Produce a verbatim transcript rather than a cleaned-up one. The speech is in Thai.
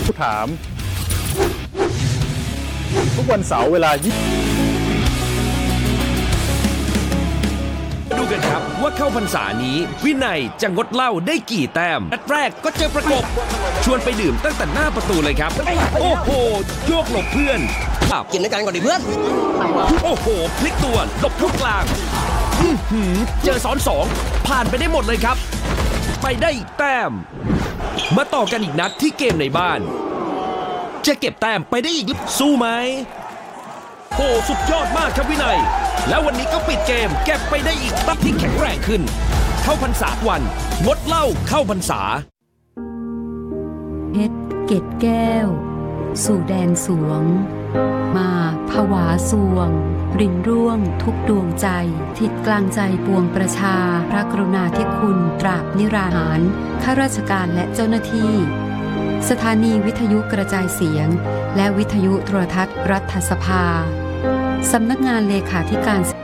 ผู้ถามทุกวันเสาร์เวลายี่ดูกันครับว่าเข้าพรรษานี้วินัยจะงดเหล้าได้กี่แต้มนัดแรกก็เจอประกบชวนไปดื่มตั้งแต่หน้าประตูเลยครับโอ้โหโยกหลบเพื่อนกินด้วยกันก่อนดิเพื่อนโอ้โหพลิกตัวหลบทุกกลางเจอซ้อนสองผ่านไปได้หมดเลยครับไปได้อีกแต้มมาต่อกันอีกนัดที่เกมในบ้านจะเก็บแต้มไปได้อีกหรือสู้ไหมโอ้สุดยอดมากครับวินัยแล้ววันนี้ก็ปิดเกมเก็บไปได้อีกตัดที่แข็งแรงขึ้นเข้าพรรษาวันงดเหล้าเข้าพรรษาเพชรเกตแก้วสู่แดนสวงมาผวาสวงรินร่วงทุกดวงใจทิดกลางใจปวงประชาพระกรุณาธิคุณตราบนิราหารข้าราชการและเจ้าหน้าที่สถานีวิทยุกระจายเสียงและวิทยุโทรทัศน์รัฐสภาสำนักงานเลขาธิการ